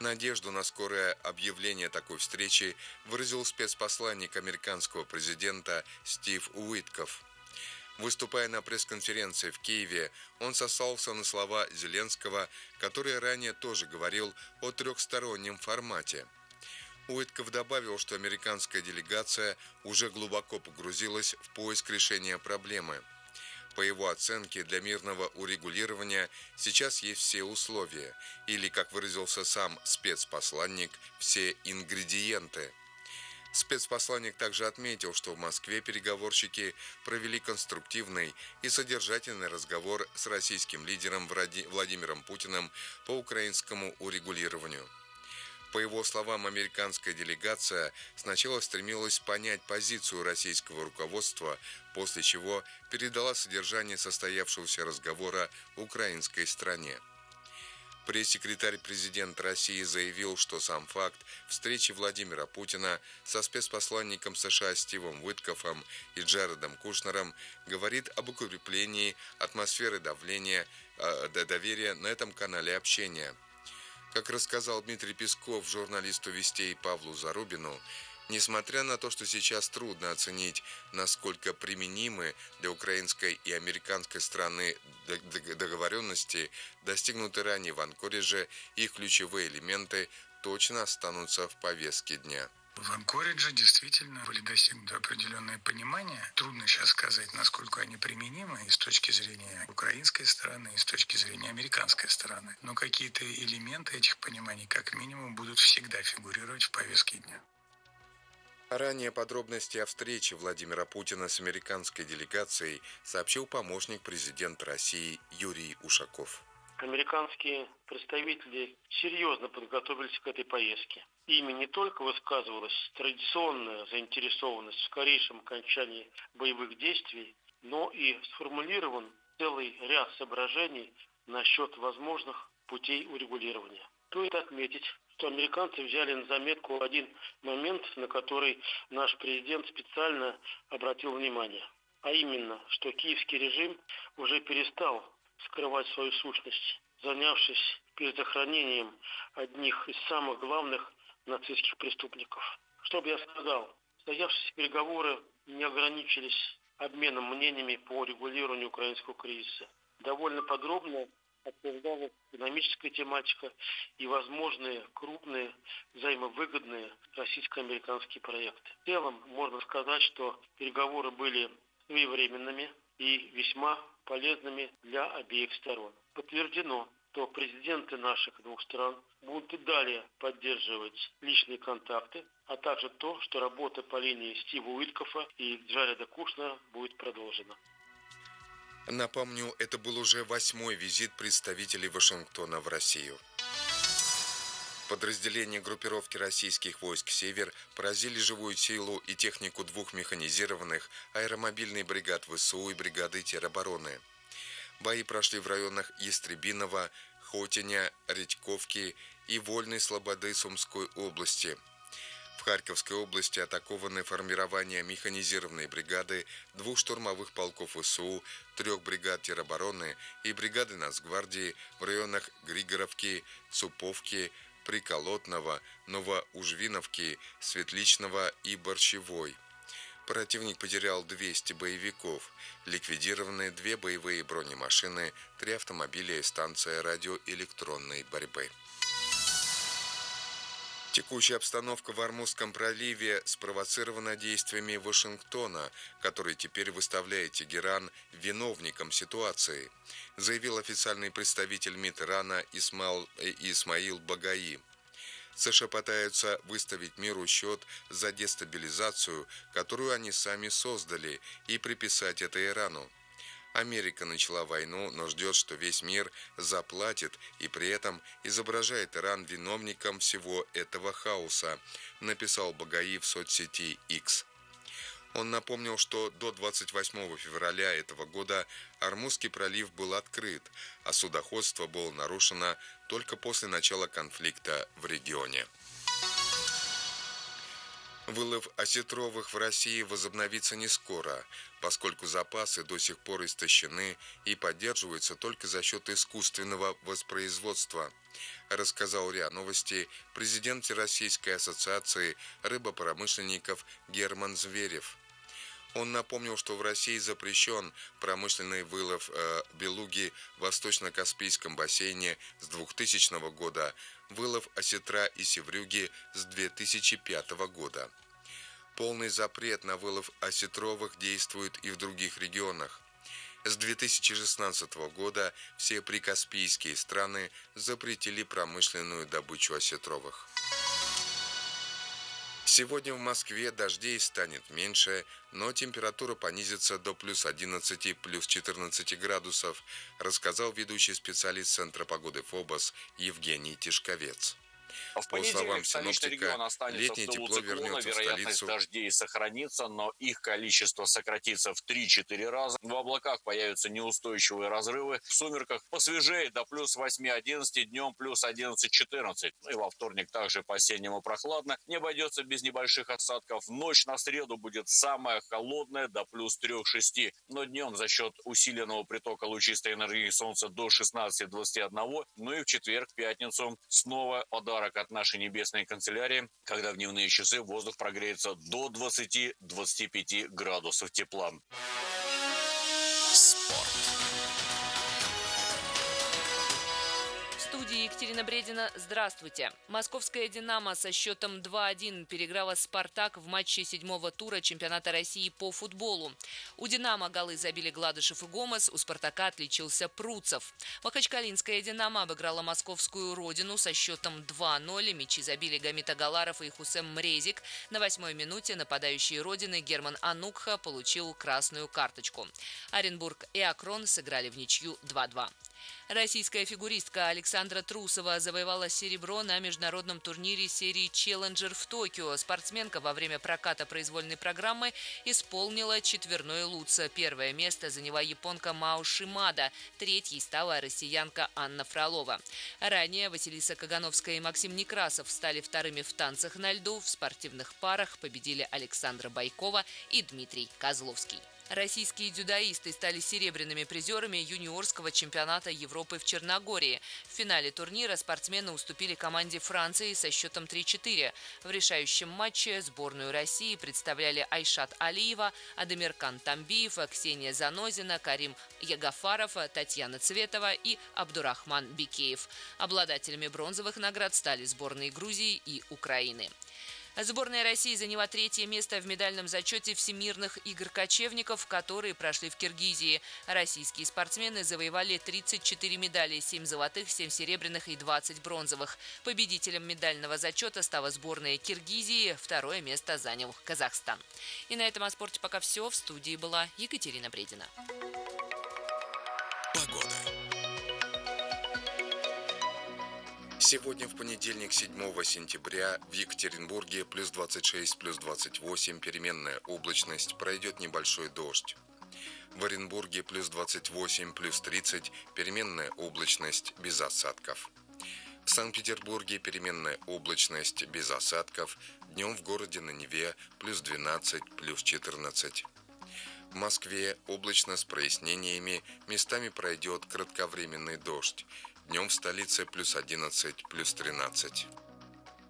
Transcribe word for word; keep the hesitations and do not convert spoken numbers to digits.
Надежду на скорое объявление такой встречи выразил спецпосланник американского президента Стив Уитков. Выступая на пресс-конференции в Киеве, он сослался на слова Зеленского, который ранее тоже говорил о трехстороннем формате. Уитков добавил, что американская делегация уже глубоко погрузилась в поиск решения проблемы. По его оценке, для мирного урегулирования сейчас есть все условия, или, как выразился сам спецпосланник, все ингредиенты. Спецпосланник также отметил, что в Москве переговорщики провели конструктивный и содержательный разговор с российским лидером Владимиром Путиным по украинскому урегулированию. По его словам, американская делегация сначала стремилась понять позицию российского руководства, после чего передала содержание состоявшегося разговора украинской стороне. Пресс-секретарь президента России заявил, что сам факт встречи Владимира Путина со спецпосланником США Стивом Уиткофом и Джаредом Кушнером говорит об укреплении атмосферы давления, э, доверия на этом канале общения. Как рассказал Дмитрий Песков журналисту «Вестей» Павлу Зарубину, несмотря на то, что сейчас трудно оценить, насколько применимы для украинской и американской стороны договоренности, достигнутые ранее в Анкоридже, их ключевые элементы точно останутся в повестке дня. В Анкоридже действительно были достигнуты определенные понимания. Трудно сейчас сказать, насколько они применимы и с точки зрения украинской стороны, и с точки зрения американской стороны. Но какие-то элементы этих пониманий, как минимум, будут всегда фигурировать в повестке дня. Ранее подробности о встрече Владимира Путина с американской делегацией сообщил помощник президента России Юрий Ушаков. Американские представители серьезно подготовились к этой поездке. Ими не только высказывалась традиционная заинтересованность в скорейшем окончании боевых действий, но и сформулирован целый ряд соображений насчет возможных путей урегулирования. Стоит отметить, что американцы взяли на заметку один момент, на который наш президент специально обратил внимание, а именно, что киевский режим уже перестал скрывать свою сущность, занявшись перезахоронением одних из самых главных нацистских преступников. Что бы я сказал, состоявшиеся переговоры не ограничились обменом мнениями по регулированию украинского кризиса. Довольно подробно обсуждалась экономическая тематика и возможные крупные взаимовыгодные российско-американские проекты. В целом можно сказать, что переговоры были своевременными и весьма полезными для обеих сторон. Подтверждено, что президенты наших двух стран будут и далее поддерживать личные контакты, а также то, что работа по линии Стива Уиткофа и Джареда Кушнера будет продолжена. Напомню, это был уже восьмой визит представителей Вашингтона в Россию. Подразделения группировки российских войск «Север» поразили живую силу и технику двух механизированных аэромобильных бригад ВСУ и бригады теробороны. Бои прошли в районах Ястребиного, Хотиня, Редьковки и Вольной Слободы Сумской области. В Харьковской области атакованы формирования механизированной бригады, двух штурмовых полков ВСУ, трех бригад теробороны и бригады Нацгвардии в районах Григоровки, Цуповки, Приколотного, Новоужвиновки, Светличного и Борщевой. Противник потерял двести боевиков, ликвидированы две боевые бронемашины, три автомобиля и станция радиоэлектронной борьбы. Текущая обстановка в Ормузском проливе спровоцирована действиями Вашингтона, который теперь выставляет Тегеран виновником ситуации, заявил официальный представитель МИД Ирана Исмаил, Исмаил Багаи. США пытаются выставить миру счет за дестабилизацию, которую они сами создали, и приписать это Ирану. Америка начала войну, но ждет, что весь мир заплатит, и при этом изображает Иран виновником всего этого хаоса, написал Багаи в соцсети X. Он напомнил, что до двадцать восьмого февраля этого года Ормузский пролив был открыт, а судоходство было нарушено только после начала конфликта в регионе. Вылов осетровых в России возобновится не скоро, поскольку запасы до сих пор истощены и поддерживаются только за счет искусственного воспроизводства, рассказал РИА Новости президент Российской ассоциации рыбопромышленников Герман Зверев. Он напомнил, что в России запрещен промышленный вылов э, белуги в Восточно-Каспийском бассейне с двухтысячного года, вылов осетра и севрюги с две тысячи пятого года. Полный запрет на вылов осетровых действует и в других регионах. С две тысячи шестнадцатого года все прикаспийские страны запретили промышленную добычу осетровых. Сегодня в Москве дождей станет меньше, но температура понизится до плюс одиннадцати, плюс четырнадцати градусов, рассказал ведущий специалист Центра погоды ФОБОС Евгений Тишковец. В По словам синоптика, летнее тепло вернется в столицу. Вероятность дождей сохранится, но их количество сократится в три-четыре раза. В облаках появятся неустойчивые разрывы. В сумерках посвежее до плюс восьми-одиннадцати, днем плюс одиннадцать-четырнадцать. Ну и во вторник также по-осеннему прохладно. Не обойдется без небольших осадков. Ночь на среду будет самая холодная, до плюс трёх-шести. Но днем за счет усиленного притока лучистой энергии Солнца до шестнадцати-двадцати одного. Ну и в четверг, пятницу снова подарок от нашей небесной канцелярии, когда в дневные часы воздух прогреется до двадцати-двадцати пяти градусов тепла. Спорт. В студии Екатерина Бредина. Здравствуйте. Московская «Динамо» со счетом два-один переиграла «Спартак» в матче седьмого тура чемпионата России по футболу. У «Динамо» голы забили Гладышев и Гомес, у «Спартака» отличился Пруцев. Махачкалинская «Динамо» обыграла московскую «Родину» со счетом два-ноль. Мячи забили Гамит Агаларов и Хусем Мрезик. На восьмой минуте нападающий «Родины» Герман Анукха получил красную карточку. Оренбург и Акрон сыграли в ничью два-два. Российская фигуристка Александра Трусова завоевала серебро на международном турнире серии «Челленджер» в Токио. Спортсменка во время проката произвольной программы исполнила четверной луца. Первое место заняла японка Мао Шимада, третьей стала россиянка Анна Фролова. Ранее Василиса Кагановская и Максим Некрасов стали вторыми в танцах на льду. В спортивных парах победили Александра Байкова и Дмитрий Козловский. Российские дзюдоисты стали серебряными призерами юниорского чемпионата Европы в Черногории. В финале турнира спортсмены уступили команде Франции со счетом три-четыре. В решающем матче сборную России представляли Айшат Алиева, Адамиркан Тамбиев, Ксения Занозина, Карим Ягафаров, Татьяна Цветова и Абдурахман Бикеев. Обладателями бронзовых наград стали сборные Грузии и Украины. Сборная России заняла третье место в медальном зачете Всемирных игр кочевников, которые прошли в Киргизии. Российские спортсмены завоевали тридцать четыре медали, семь золотых, семь серебряных и двадцать бронзовых. Победителем медального зачета стала сборная Киргизии, второе место занял Казахстан. И на этом о спорте пока все. В студии была Екатерина Бредина. Погода. Сегодня в понедельник, седьмого сентября, в Екатеринбурге плюс двадцать шесть, плюс двадцать восемь, переменная облачность, пройдет небольшой дождь. В Оренбурге плюс двадцать восемь, плюс тридцать, переменная облачность, без осадков. В Санкт-Петербурге переменная облачность, без осадков, днем в городе на Неве плюс двенадцать, плюс четырнадцать. В Москве облачно с прояснениями, местами пройдет кратковременный дождь. Днем в столице плюс одиннадцать, плюс тринадцать.